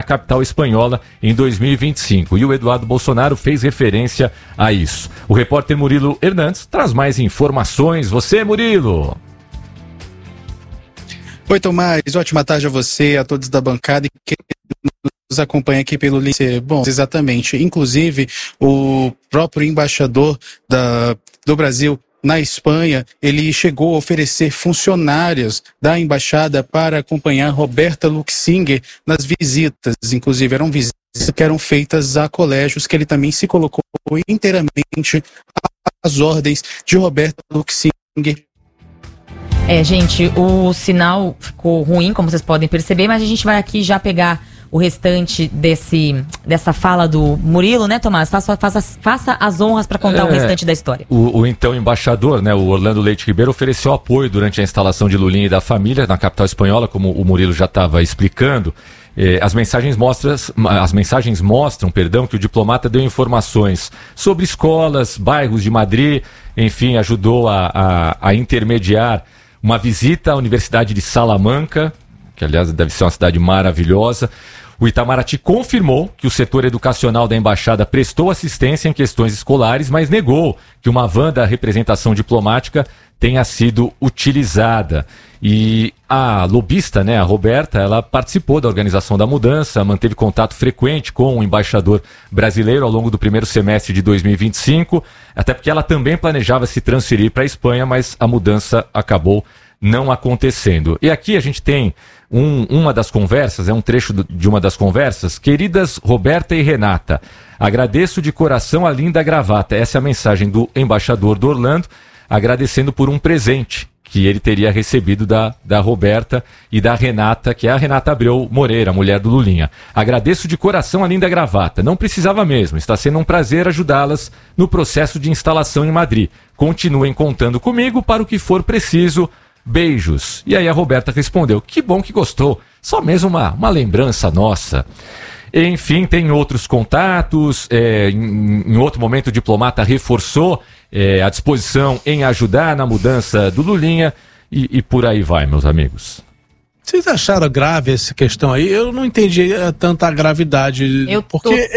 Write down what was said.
capital espanhola em 2025. E o Eduardo Bolsonaro fez referência a isso. O repórter Murilo Hernandes traz mais informações. Você, Murilo! Oi, Tomás. Ótima tarde a você, a todos da bancada e que nos acompanha aqui pelo link. Bom, exatamente. Inclusive, o próprio embaixador do Brasil na Espanha, ele chegou a oferecer funcionários da embaixada para acompanhar Roberta Luxinger nas visitas. Inclusive, eram visitas que eram feitas a colégios, que ele também se colocou inteiramente às ordens de Roberta Luxinger. Gente, o sinal ficou ruim, como vocês podem perceber, mas a gente vai aqui já pegar o restante dessa fala do Murilo, né, Tomás? Faça as honras para contar o restante da história. O então embaixador, né, o Orlando Leite Ribeiro, ofereceu apoio durante a instalação de Lulinha e da família na capital espanhola, como o Murilo já estava explicando. As mensagens mostram que o diplomata deu informações sobre escolas, bairros de Madrid, enfim, ajudou a intermediar uma visita à Universidade de Salamanca, que aliás deve ser uma cidade maravilhosa. O Itamaraty confirmou que o setor educacional da embaixada prestou assistência em questões escolares, mas negou que uma van da representação diplomática tenha sido utilizada. E a lobista, né, a Roberta, ela participou da organização da mudança, manteve contato frequente com o embaixador brasileiro ao longo do primeiro semestre de 2025, até porque ela também planejava se transferir para a Espanha, mas a mudança acabou não acontecendo. E aqui a gente tem uma das conversas, um trecho de uma das conversas. Queridas Roberta e Renata, agradeço de coração a linda gravata. Essa é a mensagem do embaixador do Orlando, agradecendo por um presente que ele teria recebido da Roberta e da Renata, que é a Renata Abreu Moreira, mulher do Lulinha. Agradeço de coração a linda gravata. Não precisava mesmo. Está sendo um prazer ajudá-las no processo de instalação em Madrid. Continuem contando comigo para o que for preciso. Beijos. E aí a Roberta respondeu, que bom que gostou, só mesmo uma lembrança nossa. Enfim, tem outros contatos, em outro momento o diplomata reforçou a disposição em ajudar na mudança do Lulinha e por aí vai, meus amigos. Vocês acharam grave essa questão aí? Eu não entendi tanta gravidade, porque